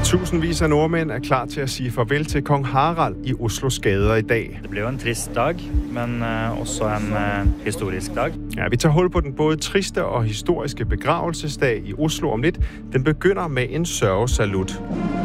Tusindvis af nordmænd er klar til at sige farvel til kong Harald i Oslos gader i dag. Det bliver en trist dag, men også en historisk dag. Ja, vi tager hul på den både triste og historiske begravelsesdag i Oslo om lidt. Den begynder med en sørgesalut.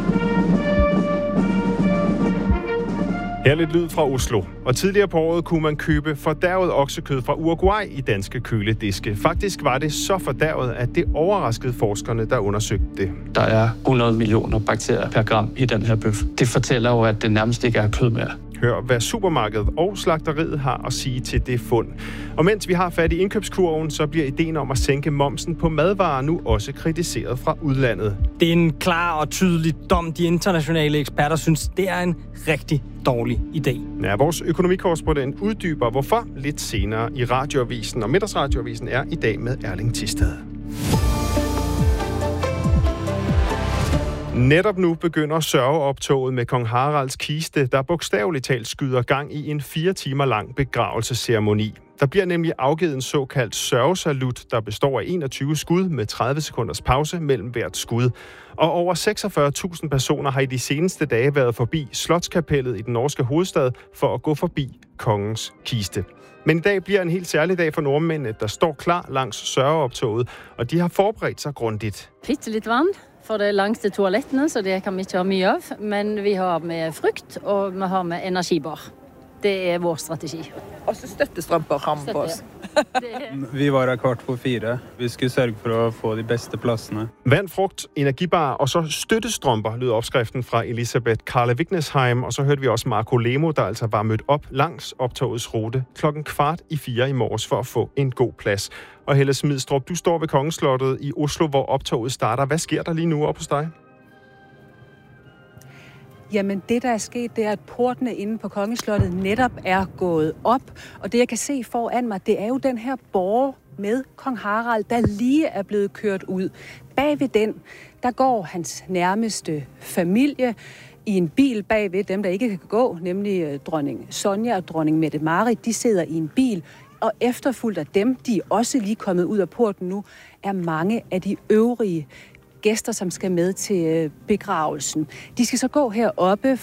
Her lidt lyd fra Oslo. Og tidligere på året kunne man købe fordærvet oksekød fra Uruguay i danske kølediske. Faktisk var det så fordærvet, at det overraskede forskerne, der undersøgte det. Der er 100 millioner bakterier per gram i den her bøf. Det fortæller jo, at det nærmest ikke er kød mere. Hør, hvad supermarkedet og slagteriet har at sige til det fund. Og mens vi har fat i indkøbskurven, så bliver ideen om at sænke momsen på madvarer nu også kritiseret fra udlandet. Det er en klar og tydelig dom. De internationale eksperter synes, det er en rigtig dårlig idé. Ja, vores økonomikorrespondent uddyber hvorfor lidt senere i radioavisen. Og middagsradioavisen er i dag med Erling Thisted. Netop nu begynder sørgeoptoget med kong Haralds kiste, der bogstaveligt talt skyder gang i en 4 timer lang begravelsesceremoni. Der bliver nemlig afgivet en såkaldt sørgesalut, der består af 21 skud med 30 sekunders pause mellem hvert skud. Og over 46.000 personer har i de seneste dage været forbi Slotskapellet i den norske hovedstad for at gå forbi kongens kiste. Men i dag bliver en helt særlig dag for nordmændene, der står klar langs sørgeoptoget, og de har forberedt sig grundigt. Bitte lidt vand, for det er langs til toalettene, så det kan vi ikke ha mye av. Men vi har med frukt, og vi har med energibar. Det er vores strategi. Og så støttestrømper har vi på os. Vi var her 3:15. Vi skulle sørge for at få de bedste pladserne. Vand, frugt, energibar og så støttestrømper lyder opskriften fra Elisabeth Karle Vignesheim. Og så hørte vi også Marco Lemo, der altså var mødt op langs optogets rute 3:15 i morges for at få en god plads. Og Helle Smidstrup, du står ved Kongeslottet i Oslo, hvor optoget starter. Hvad sker der lige nu op hos dig? Jamen det, der er sket, det er, at portene inde på Kongeslottet netop er gået op. Og det, jeg kan se foran mig, det er jo den her borg med kong Harald, der lige er blevet kørt ud. Bag ved den, der går hans nærmeste familie i en bil bagved dem, der ikke kan gå, nemlig dronning Sonja og dronning Mette-Marit. De sidder i en bil, og efterfulgt af dem, de er også lige kommet ud af porten nu, er mange af de øvrige gæster, som skal med til begravelsen. De skal så gå heroppe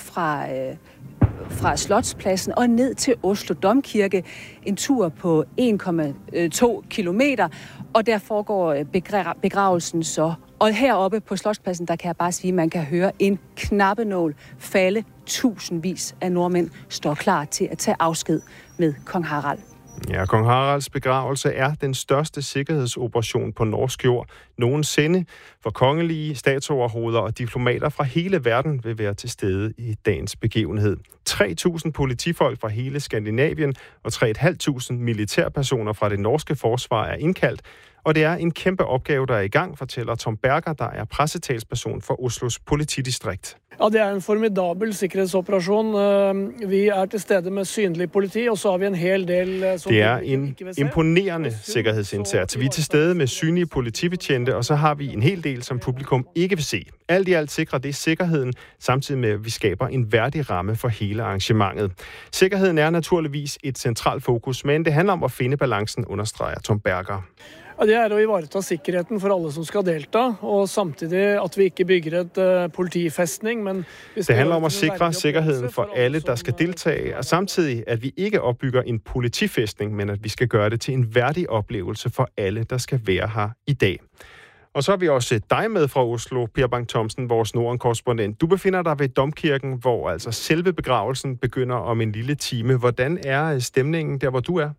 fra Slotspladsen og ned til Oslo Domkirke. En tur på 1,2 kilometer, og der foregår begravelsen så. Og heroppe på Slotspladsen, der kan jeg bare sige, at man kan høre en knappenål falde. Tusindvis af nordmænd står klar til at tage afsked med kong Harald. Ja, kong Haralds begravelse er den største sikkerhedsoperation på norsk jord nogensinde, for kongelige, statsoverhoveder og diplomater fra hele verden vil være til stede i dagens begivenhed. 3.000 politifolk fra hele Skandinavien og 3.500 militærpersoner fra det norske forsvar er indkaldt, og det er en kæmpe opgave, der er i gang, fortæller Tom Berger, der er pressetalsperson for Oslos politidistrikt. Ja, det er en formidabel sikkerhedsoperation. Vi er til stede med synlig politi, og så har vi en hel del... Det er en imponerende sikkerhedsindsats. Vi er til stede med synlige politibetjente, og så har vi en hel del, som publikum ikke vil se. Alt i alt sikrer det sikkerheden, samtidig med, at vi skaber en værdig ramme for hele arrangementet. Sikkerheden er naturligvis et centralt fokus, men det handler om at finde balancen, understreger Tom Berger. Ja, det er å ivareta sikkerheten for alle som skal delta, og samtidig at vi ikke bygger et politifæstning, men... Det handler om at sikre sikkerheden for alle, der skal deltage, og samtidig, at vi ikke opbygger en politifæstning, men at vi skal gøre det til en værdig oplevelse for alle, der skal være her i dag. Og så har vi også dig med fra Oslo, Per Bang-Thomsen, vores Norden-korrespondent. Du befinder dig ved Domkirken, hvor altså selve begravelsen begynder om en lille time. Hvordan er stemningen der, hvor du er?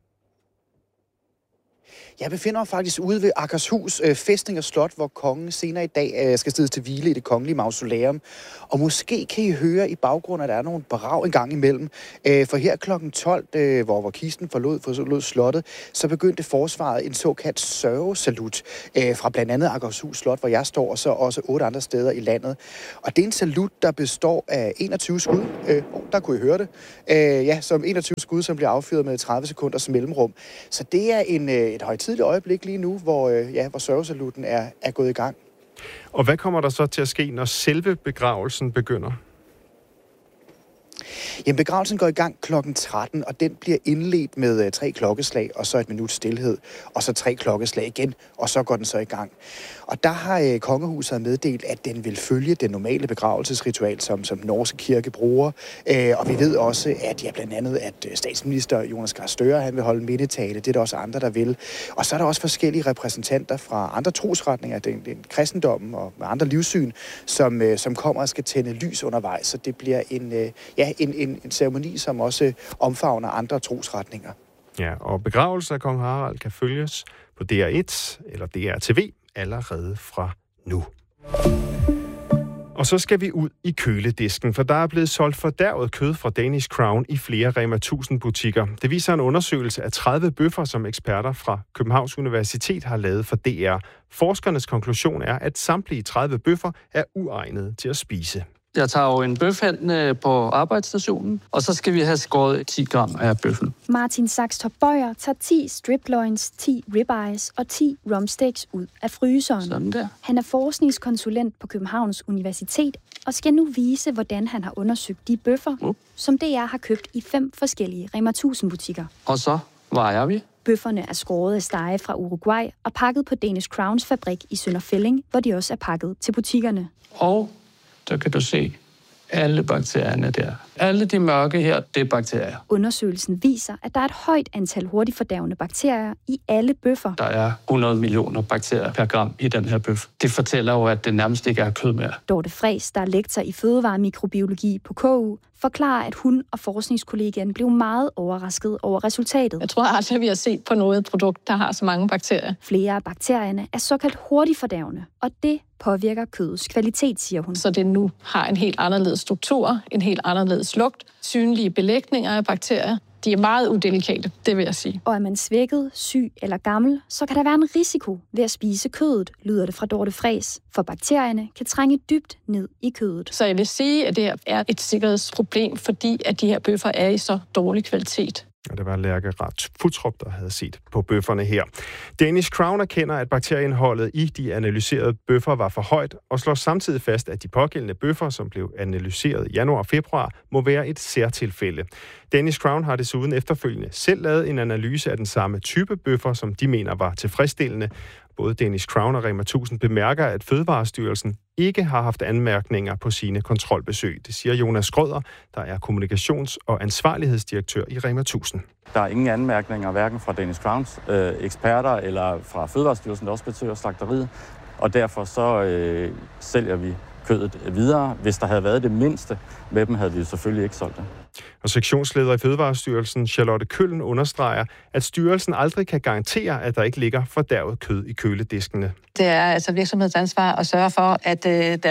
Jeg befinder mig faktisk ude ved Akershus Fæstning og Slot, hvor kongen senere i dag skal stedes til hvile i det kongelige mausoleum. Og måske kan I høre i baggrunden, at der er nogle brag en gang imellem. For her kl. 12, hvor kisten forlod slottet, så begyndte forsvaret en såkaldt sørgesalut fra blandt andet Akershus Slot, hvor jeg står, og så også 8 andre steder i landet. Og det er en salut, der består af 21 skud. Der kunne I høre det. Som 21 skud, som bliver affyret med 30 sekunders mellemrum. Så det er et højtideligt øjeblik lige nu, hvor sørgesaluten er gået i gang. Og hvad kommer der så til at ske, når selve begravelsen begynder? Jamen, begravelsen går i gang kl. 13, og den bliver indledt med 3 klokkeslag, og så et minut stilhed, og så 3 klokkeslag igen, og så går den så i gang. Og der har kongehuset meddelt, at den vil følge den normale begravelsesritual, som den norske kirke bruger. Og vi ved også, at blandt andet, at statsminister Jonas Gahr Støre, han vil holde mindetale. Det er der også andre, der vil. Og så er der også forskellige repræsentanter fra andre trosretninger, den kristendommen og andre livssyn, som kommer og skal tænde lys undervejs. Så det bliver en ceremoni, som også omfavner andre trosretninger. Ja, og begravelsen af kong Harald kan følges på DR1 eller DR-TV allerede fra nu. Og så skal vi ud i køledisken, for der er blevet solgt fordærvet kød fra Danish Crown i flere Rema 1000 butikker. Det viser en undersøgelse af 30 bøffer, som eksperter fra Københavns Universitet har lavet for DR. Forskernes konklusion er, at samtlige 30 bøffer er uegnede til at spise. Jeg tager jo en bøf hen på arbejdsstationen, og så skal vi have skåret 10 gram af bøffen. Martin Saxtorp Bøjer tager 10 strip loins, 10 ribeyes og 10 rumsteaks ud af fryseren. Sådan der. Han er forskningskonsulent på Københavns Universitet og skal nu vise, hvordan han har undersøgt de bøffer, som DR har købt i 5 forskellige Rema 1000 butikker. Og så vejer vi. Bøfferne er skåret af stege fra Uruguay og pakket på Danish Crowns fabrik i Sønder Felding, hvor de også er pakket til butikkerne. Og der kan du se alle bakterierne der. Alle de mørke her, det er bakterier. Undersøgelsen viser, at der er et højt antal hurtigt fordærvende bakterier i alle bøffer. Der er 100 millioner bakterier per gram i den her bøf. Det fortæller jo, at det nærmest ikke er kød mere. Dorte Friis, der er lektor i fødevaremikrobiologi på KU, forklarer, at hun og forskningskollegaen blev meget overrasket over resultatet. Jeg tror aldrig, vi har set på noget produkt, der har så mange bakterier. Flere af bakterierne er såkaldt hurtigt fordærvende, og det påvirker kødets kvalitet, siger hun. Så det nu har en helt anderledes struktur, en helt anderledes lugt, synlige belægninger af bakterier. De er meget udelikate, det vil jeg sige. Og er man svækket, syg eller gammel, så kan der være en risiko ved at spise kødet, lyder det fra Dorte Friis. For bakterierne kan trænge dybt ned i kødet. Så jeg vil sige, at det er et sikkerhedsproblem, fordi at de her bøffer er i så dårlig kvalitet. Og det var Lærke Rath Futtrup, der havde set på bøfferne her. Danish Crown erkender, at bakterieindholdet i de analyserede bøffer var for højt, og slår samtidig fast, at de pågældende bøffer, som blev analyseret i januar og februar, må være et særtilfælde. Danish Crown har desuden efterfølgende selv lavet en analyse af den samme type bøffer, som de mener var tilfredsstillende. Både Danish Crown og Rema 1000 bemærker, at Fødevarestyrelsen ikke har haft anmærkninger på sine kontrolbesøg. Det siger Jonas Skrøder, der er kommunikations- og ansvarlighedsdirektør i Rema 1000. Der er ingen anmærkninger, hverken fra Danish Crowns eksperter eller fra Fødevarestyrelsen, der også besøger slagteriet. Og derfor så sælger vi kødet videre. Hvis der havde været det mindste med dem, havde vi selvfølgelig ikke solgt det. Og sektionsleder i Fødevarestyrelsen, Charlotte Køllen, understreger, at styrelsen aldrig kan garantere, at der ikke ligger fordærvet kød i kølediskene. Det er altså virksomhedens ansvar at sørge for, at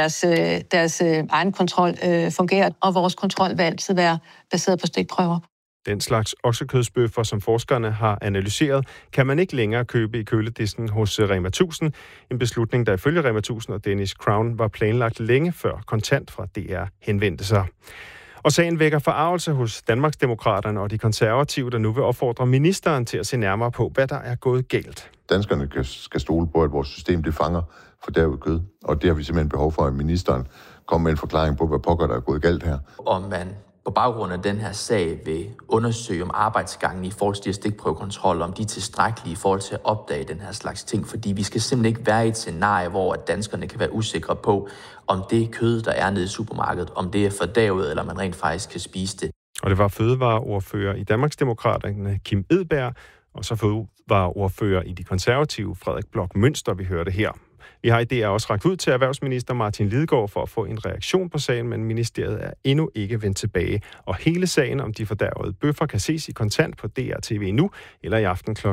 deres egen kontrol fungerer, og vores kontrol vil altid være baseret på stikprøver. Den slags oksekødsbøffer, som forskerne har analyseret, kan man ikke længere købe i køledisken hos Rema 1000. En beslutning, der ifølge Rema 1000 og Danish Crown var planlagt længe før kontant fra DR henvendte sig. Og sagen vækker forargelse hos Danmarksdemokraterne og de konservative, der nu vil opfordre ministeren til at se nærmere på, hvad der er gået galt. Danskerne skal stole på, at vores system det fanger fordærvet kød, og det har vi simpelthen behov for, at ministeren kommer med en forklaring på, hvad pokker der er gået galt her. Om man på baggrund af den her sag vil undersøge om arbejdsgangen i forhold til de stikprøvekontroller, om de er tilstrækkelige i forhold til at opdage den her slags ting. Fordi vi skal simpelthen ikke være i et scenarie, hvor danskerne kan være usikre på, om det kød, der er nede i supermarkedet, om det er fordærvet, eller man rent faktisk kan spise det. Og det var fødevareordfører i Danmarksdemokraterne, Kim Edberg, og så fødevareordfører i de konservative, Frederik Bloch Münster, vi hørte her. Vi har i DR også rakt ud til erhvervsminister Martin Lidegaard for at få en reaktion på sagen, men ministeriet er endnu ikke vendt tilbage. Og hele sagen om de fordærvede bøffer kan ses i kontant på DR-TV nu, eller i aften kl. 21.25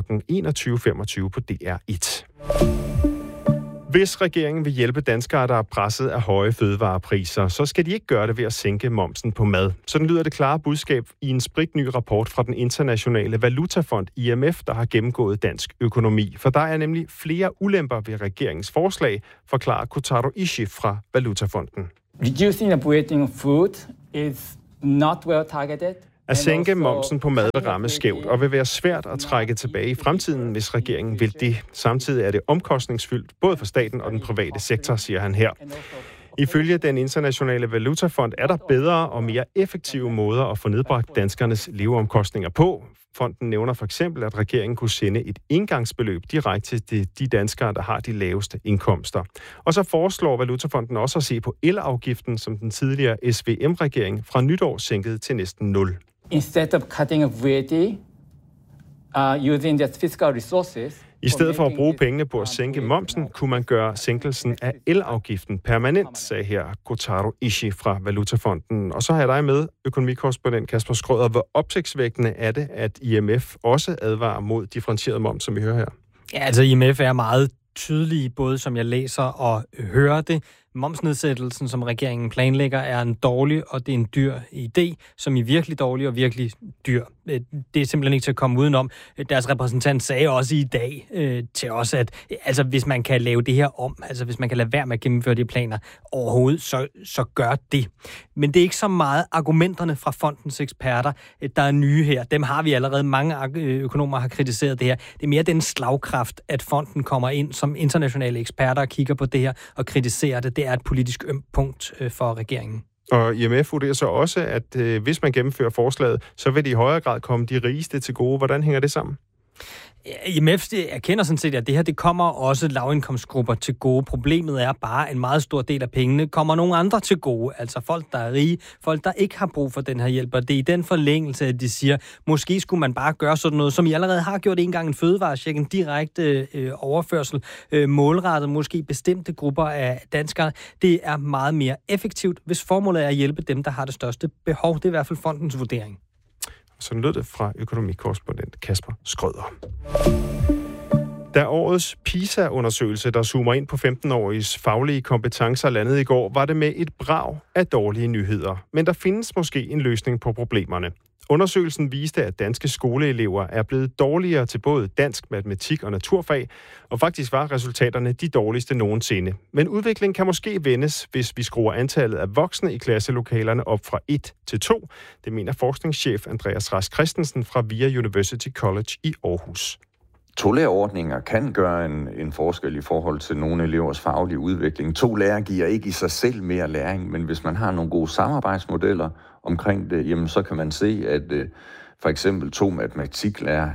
på DR1. Hvis regeringen vil hjælpe danskere, der er presset af høje fødevarepriser, så skal de ikke gøre det ved at sænke momsen på mad. Sådan lyder det klare budskab i en spritny rapport fra den internationale valutafond IMF, der har gennemgået dansk økonomi. For der er nemlig flere ulemper ved regeringens forslag, forklarer Kotaro Ishii fra Valutafonden. Reducing the weighting of food is not well targeted. At sænke momsen på mad vil ramme skævt og vil være svært at trække tilbage i fremtiden, hvis regeringen vil det. Samtidig er det omkostningsfyldt, både for staten og den private sektor, siger han her. Ifølge den internationale valutafond er der bedre og mere effektive måder at få nedbragt danskernes leveomkostninger på. Fonden nævner for eksempel, at regeringen kunne sende et engangsbeløb direkte til de danskere, der har de laveste indkomster. Og så foreslår Valutafonden også at se på elafgiften, som den tidligere SVM-regering fra nytår sænkede til næsten 0. Instead of cutting VAT, using just fiscal resources. I stedet for at bruge pengene på at sænke momsen, kunne man gøre sænkelsen af elafgiften permanent, sagde her Kotaro Ishii fra Valutafonden. Og så har jeg dig med, økonomikorrespondent Kasper Schrøder. Hvor opsigtsvækkende er det, at IMF også advarer mod differentieret moms, som vi hører her? Ja, altså IMF er meget tydelige, både som jeg læser og hører det. Momsnedsættelsen, som regeringen planlægger, er en dårlig, og det er en dyr idé, som er virkelig dårlig og virkelig dyr. Det er simpelthen ikke til at komme udenom. Deres repræsentant sagde også i dag til os, at altså, hvis man kan lave det her om, altså hvis man kan lade være med at gennemføre de planer overhovedet, så gør det. Men det er ikke så meget argumenterne fra fondens eksperter, der er nye her. Dem har vi allerede. Mange økonomer har kritiseret det her. Det er mere den slagkraft, at fonden kommer ind som internationale eksperter og kigger på det her og kritiserer det. Det er et politisk ømt punkt for regeringen. Og IMF vurderer så også, at hvis man gennemfører forslaget, så vil det i højere grad komme de rigeste til gode. Hvordan hænger det sammen? IMF erkender sådan set, at det her det kommer også lavindkomstgrupper til gode. Problemet er bare, at en meget stor del af pengene kommer nogle andre til gode. Altså folk, der er rige, folk, der ikke har brug for den her hjælp. Og det er i den forlængelse, at de siger, måske skulle man bare gøre sådan noget, som I allerede har gjort en gang, en fødevarecheck, en direkte overførsel, målrettet måske bestemte grupper af danskere. Det er meget mere effektivt, hvis formålet er at hjælpe dem, der har det største behov. Det er i hvert fald fondens vurdering. Sådan lød det fra økonomikorrespondent Kasper Schrøder. Da årets PISA-undersøgelse, der zoomer ind på 15-åriges faglige kompetencer, landede i går, var det med et brag af dårlige nyheder. Men der findes måske en løsning på problemerne. Undersøgelsen viste, at danske skoleelever er blevet dårligere til både dansk, matematik og naturfag, og faktisk var resultaterne de dårligste nogensinde. Men udviklingen kan måske vendes, hvis vi skruer antallet af voksne i klasselokalerne op fra 1 til 2. Det mener forskningschef Andreas Rask Christensen fra VIA University College i Aarhus. Tolærerordninger kan gøre en forskel i forhold til nogle elevers faglige udvikling. 2 lærere giver ikke i sig selv mere læring, men hvis man har nogle gode samarbejdsmodeller omkring det, jamen så kan man se, at for eksempel 2 matematiklærer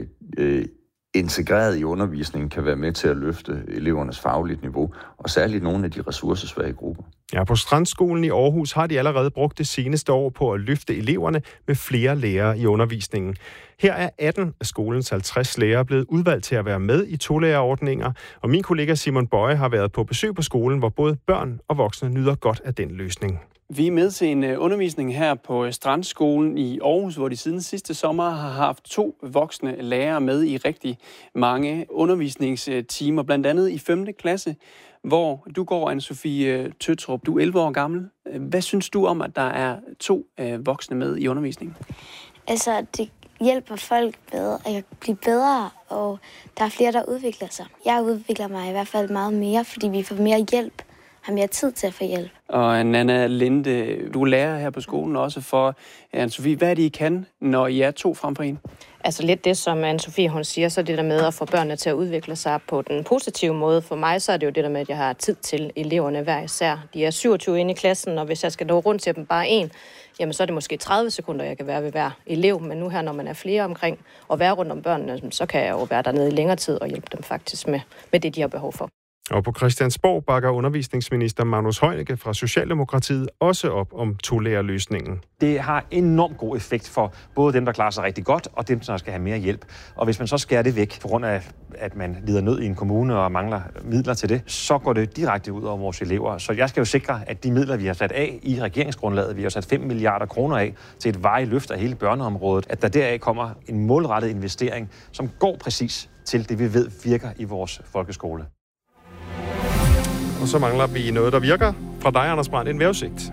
integreret i undervisningen kan være med til at løfte elevernes faglige niveau, og særligt nogle af de ressourcesvage grupper. Ja, på Strandskolen i Aarhus har de allerede brugt det seneste år på at løfte eleverne med flere lærere i undervisningen. Her er 18 af skolens 50 lærere blevet udvalgt til at være med i tolærerordninger, og min kollega Simon Bøje har været på besøg på skolen, hvor både børn og voksne nyder godt af den løsning. Vi er med til en undervisning her på Strandskolen i Aarhus, hvor de siden sidste sommer har haft 2 voksne lærere med i rigtig mange undervisningstimer, blandt andet i 5. klasse, hvor du går, Anne-Sophie Tøtrup. Du er 11 år gammel. Hvad synes du om, at der er 2 voksne med i undervisningen? Altså, det hjælper folk bedre, og jeg kan blive bedre, og der er flere, der udvikler sig. Jeg udvikler mig i hvert fald meget mere, fordi vi får mere hjælp, har mere tid til at få hjælp. Og Nana Linde, du er lærer her på skolen også for Anne-Sophie. Hvad er det, I kan, når I er 2 frem for 1? Altså lidt det, som Anne-Sophie hun siger, så er det der med at få børnene til at udvikle sig på den positive måde. For mig så er det jo det der med, at jeg har tid til eleverne hver især. De er 27 inde i klassen, og hvis jeg skal nå rundt til dem bare en, jamen så er det måske 30 sekunder, jeg kan være ved hver elev. Men nu her, når man er flere omkring og være rundt om børnene, så kan jeg jo være dernede i længere tid og hjælpe dem faktisk med det, de har behov for. Og på Christiansborg bakker undervisningsminister Magnus Heunicke fra Socialdemokratiet også op om tolærerløsningen. Det har enormt god effekt for både dem, der klarer sig rigtig godt, og dem, der skal have mere hjælp. Og hvis man så skærer det væk, på grund af, at man lider nød i en kommune og mangler midler til det, så går det direkte ud over vores elever. Så jeg skal jo sikre, at de midler, vi har sat af i regeringsgrundlaget, vi har sat 5 milliarder kroner af til et varigt løft af hele børneområdet, at der deraf kommer en målrettet investering, som går præcis til det, vi ved virker i vores folkeskole. Og så mangler vi noget, der virker. Fra dig, Anders Brandt, en vejrudsigt.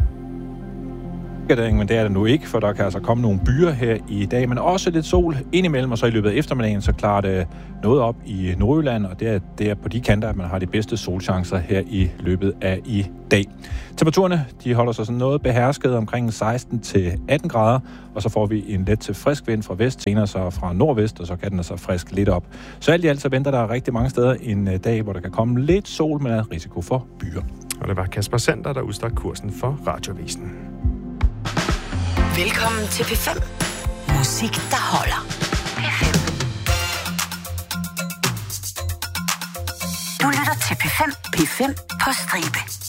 Men det er det nu ikke, for der kan altså komme nogle byer her i dag, men også lidt sol indimellem, og så i løbet af eftermiddagen, så klarer det noget op i Nordjylland, og det er på de kanter, at man har de bedste solchancer her i løbet af i dag. Temperaturerne, de holder sig sådan noget behersket omkring 16 til 18 grader, og så får vi en let til frisk vind fra vest, senere så fra nordvest, og så kan den altså frisk lidt op. Så alt i alt så venter der rigtig mange steder en dag, hvor der kan komme lidt sol, men er risiko for byer. Og det var Kasper Sander, der udstak kursen for Radioavisen. Velkommen til P5. Musik, der holder. P5. Du lytter til P5 på stribe.